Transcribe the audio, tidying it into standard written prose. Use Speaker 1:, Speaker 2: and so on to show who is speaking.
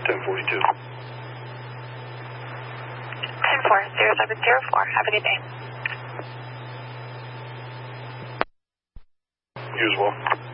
Speaker 1: 1042.
Speaker 2: 10-4, 0704. Have a good day.
Speaker 1: You as well.